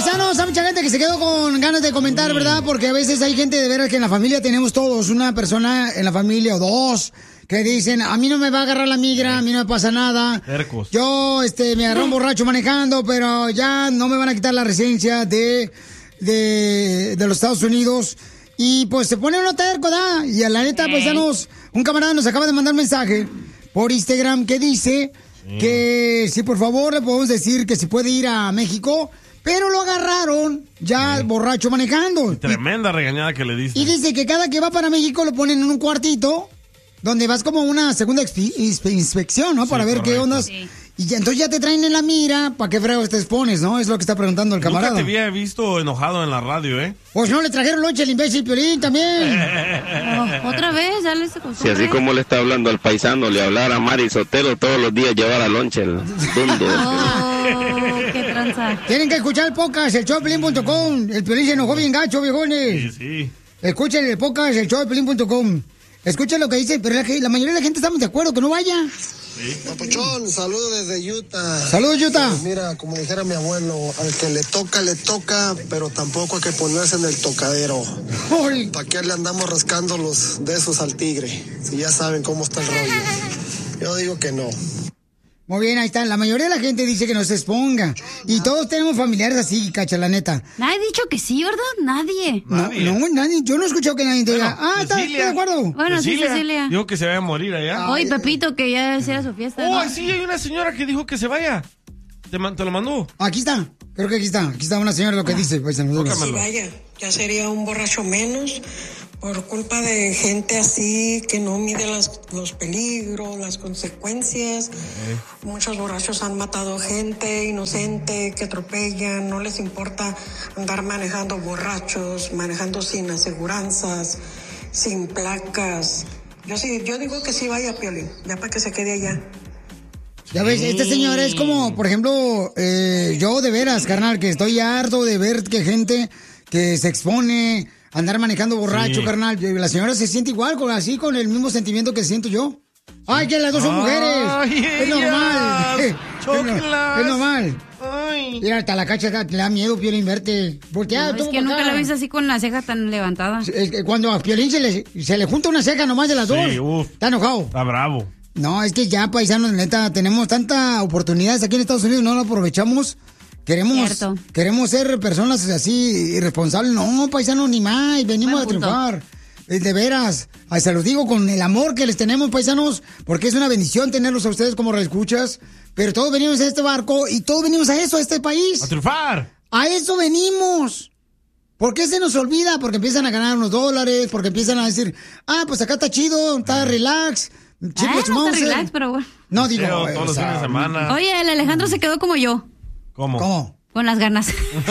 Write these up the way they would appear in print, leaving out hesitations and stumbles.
paisanos, hay mucha gente que se quedó con ganas de comentar, ¿verdad? Porque a veces hay gente de veras que en la familia tenemos todos, una persona en la familia o dos, que dicen, a mí no me va a agarrar la migra, a mí no me pasa nada. Tercos. Yo, me agarré un borracho manejando, pero ya no me van a quitar la residencia de los Estados Unidos. Y pues se pone uno terco, ¿da? Y a la neta, paisanos, un camarada nos acaba de mandar un mensaje por Instagram que dice que si por favor le podemos decir que si puede ir a México, pero lo agarraron ya borracho manejando. Tremenda regañada que le diste. Y dice que cada que va para México lo ponen en un cuartito donde vas como una segunda inspección, ¿no? Para ver correcto. qué ondas. Sí. Y ya, entonces ya te traen en la mira, ¿para qué fregos te expones, no? Es lo que está preguntando el camarada. Nunca te había visto enojado en la radio, ¿eh? Pues no, le trajeron lonche al imbécil Piolín también. Otra vez, ya les Si así como le está hablando al paisano, le hablara a Mari Sotelo todos los días, llevar a lonche el dundo. Qué tranza. Tienen que escuchar el podcast, el showdepiolín.com. El Piolín se enojó bien gacho, viejones. Sí. Escuchen el podcast, el showdepiolín.com. Escuchen lo que dice, pero la mayoría de la gente estamos de acuerdo que no vaya. Papuchón, saludos desde Utah. Saludos, Utah. Pues mira, como dijera mi abuelo, al que le toca, pero tampoco hay que ponerse en el tocadero. ¿Para qué le andamos rascando los besos al tigre? Si ya saben cómo está el rollo. Yo digo que no. Muy bien, ahí está. La mayoría de la gente dice que no se exponga. Y todos tenemos familiares así, cacha, la neta. Nadie ha dicho que sí, ¿verdad? Nadie. No, nadie. Yo no he escuchado que nadie te diga, estoy de acuerdo. Bueno, sí, Cecilia. Dijo que se vaya a morir allá. Oye, Pepito, que ya hiciera su fiesta. Oh, sí, hay una señora que dijo que se vaya. ¿Te lo mandó? Aquí está. Creo que aquí está. Aquí está una señora lo que dice. Pues, sí, vaya, ya sería un borracho menos por culpa de gente así que no mide los peligros, las consecuencias. Muchos borrachos han matado gente inocente que atropellan, no les importa andar manejando borrachos, manejando sin aseguranzas, sin placas. Yo digo que sí vaya, Piolín, ya para que se quede allá. Ya ves, esta señora es como, por ejemplo, yo de veras, carnal, que estoy harto de ver que gente que se expone a andar manejando borracho, carnal. La señora se siente igual, con el mismo sentimiento que siento yo. ¡Ay, que las dos son mujeres! Es normal. Es normal. Mira, hasta la cacha le da miedo, Piolín, verte. Voltea, es que nunca la ves así con la ceja tan levantada. Cuando a Piolín se le junta una ceja nomás de las dos, está enojado. Está bravo. No, es que ya, paisanos, neta, tenemos tantas oportunidades aquí en Estados Unidos, no las aprovechamos. Queremos ser personas así irresponsables. No, paisanos, ni más, venimos a triunfar. De veras, se los digo con el amor que les tenemos, paisanos, porque es una bendición tenerlos a ustedes como reescuchas. Pero todos venimos a este barco y todos venimos a eso, a este país. ¡A triunfar! A eso venimos. ¿Por qué se nos olvida? Porque empiezan a ganar unos dólares, porque empiezan a decir, pues acá está chido, está relax. No está relax, pero bueno. No, digo, todos los fines de semana. Oye, el Alejandro se quedó como yo. ¿Cómo? Con las ganas.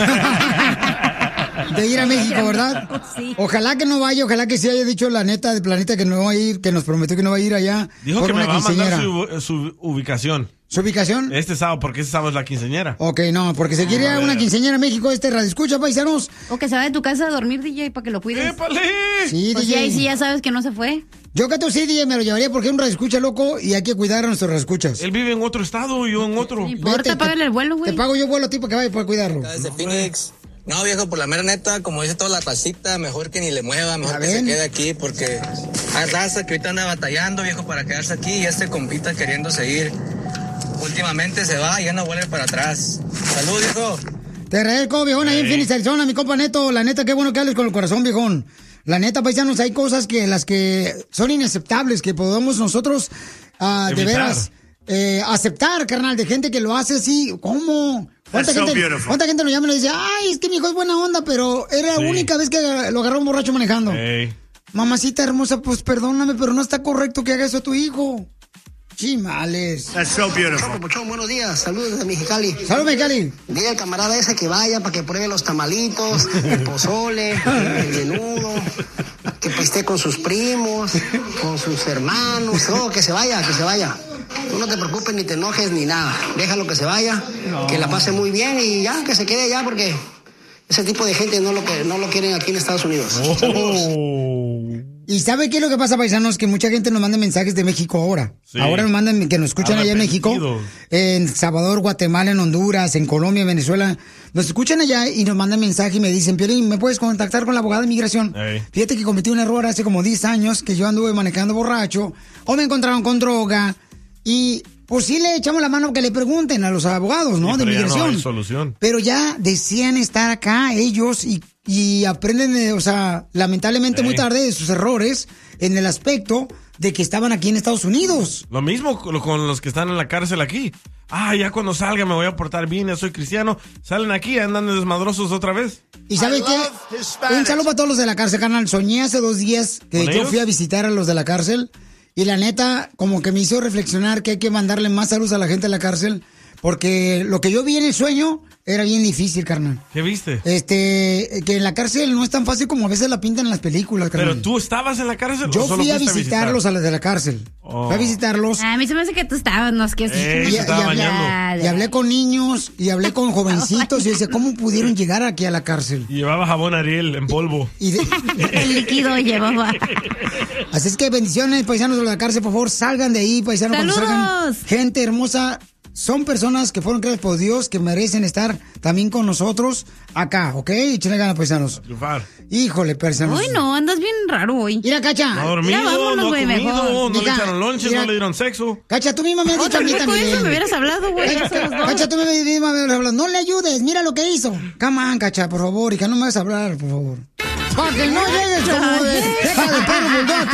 De ir a México, ¿verdad? Sí. Ojalá que no vaya, ojalá que sí haya dicho la neta de Planeta que no va a ir, que nos prometió que no va a ir allá. Dijo que me va a mandar su ubicación. ¿Su ubicación? Este sábado, porque este sábado es la quinceañera. Ok, no, porque se quiere ir a una quinceañera a México, radio escucha, paisanos. O que se va de tu casa a dormir, DJ, para que lo cuides. ¡Épale! Sí, pues DJ. ahí sí ya sabes que no se fue. Yo que tú sí, DJ, me lo llevaría porque es un radio escucha loco y hay que cuidar a nuestros radio escuchas. Él vive en otro estado y yo en otro. No importa, págale el vuelo, güey. Te pago yo vuelo a ti para que vaya para cuidarlo. Desde Phoenix. No, viejo, por la mera neta, como dice toda la racita, mejor que ni le mueva, mejor que se quede aquí, porque hay raza que ahorita anda batallando, viejo, para quedarse aquí, y este compita queriendo seguir. Últimamente se va y ya no vuelve para atrás. Salud, viejo. Te agradezco, viejón, ahí en Phoenix, Arizona, mi compa Neto. La neta, qué bueno que hables con el corazón, viejón. La neta, paisanos, hay cosas las que son inaceptables, que podemos nosotros, de veras, aceptar, carnal, de gente que lo hace así. ¿Cómo? ¿Cuánta gente nos llama y nos dice, es que mi hijo es buena onda, pero era la única vez que lo agarró un borracho manejando? Mamacita hermosa, pues perdóname, pero no está correcto que haga eso a tu hijo. Chimales. That's so beautiful. Muchón, buenos días. Saludos desde Mexicali. Saludos, Mexicali. Dile al camarada ese que vaya para que pruebe los tamalitos, el pozole, el menudo, que esté con sus primos, con sus hermanos, que se vaya, que se vaya. Tú no te preocupes, ni te enojes, ni nada. Déjalo que se vaya, que la pase muy bien y ya, que se quede allá porque ese tipo de gente no lo quieren aquí en Estados Unidos. Saludos. Y ¿sabe qué es lo que pasa, paisanos? Que mucha gente nos manda mensajes de México ahora. Sí. Ahora nos mandan que nos escuchan allá en México, en Salvador, Guatemala, en Honduras, en Colombia, en Venezuela. Nos escuchan allá y nos mandan mensaje y me dicen, Piolín, ¿me puedes contactar con la abogada de inmigración? Fíjate que cometí un error hace como 10 años, que yo anduve manejando borracho, o me encontraron con droga, y pues sí le echamos la mano que le pregunten a los abogados, ¿no? Sí, de pero inmigración. ya no hay solución. Pero ya decían estar acá ellos y aprenden, o sea, lamentablemente muy tarde de sus errores en el aspecto de que estaban aquí en Estados Unidos. Lo mismo con los que están en la cárcel aquí. Ya cuando salga me voy a portar bien, ya soy cristiano. Salen aquí, andan desmadrosos otra vez. ¿Y sabes qué? Un saludo para todos los de la cárcel, carnal. Soñé hace 2 días que yo fui a visitar a los de la cárcel. Y la neta, como que me hizo reflexionar que hay que mandarle más saludos a la gente de la cárcel. Porque lo que yo vi en el sueño era bien difícil, carnal. ¿Qué viste? Que en la cárcel no es tan fácil como a veces la pintan en las películas, carnal. ¿Pero tú estabas en la cárcel? Yo ¿o solo fui a fuiste visitarlos a los de la cárcel. Fui a visitarlos. A mí se me hace que tú estabas, no es que Y hablé con niños y hablé con jovencitos y decía, ¿cómo pudieron llegar aquí a la cárcel? Y llevaba jabón Ariel en polvo. El líquido llevaba. Así es que bendiciones, paisanos de la cárcel, por favor, salgan de ahí, paisanos. ¡Saludos! Cuando salgan, gente hermosa. Son personas que fueron creadas por Dios, que merecen estar también con nosotros acá, ¿ok? Échenle ganas, paisanos. Híjole, paisanos. Uy, no, andas bien raro hoy. Mira, Cacha. No ha dormido, Ya vámonos, no ha güey, comido, mejor. no le echaron lonches, no le dieron sexo. Cacha, tú misma me has dicho a mí también. Eso me hubieras hablado, güey. Cacha, tú misma me hubieras hablado. No le ayudes, mira lo que hizo. Come on, Cacha, por favor, hija, no me vas a hablar, por favor. Para que no llegues como de deja de perro bulldog a tu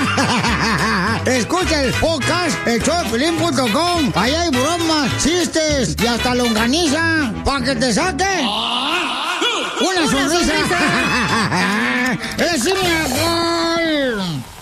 casa. Escucha el podcast, elshowdepiolín.com. Ahí hay bromas, chistes y hasta longaniza. Para que te saque una sonrisa. ¡Es mi amor!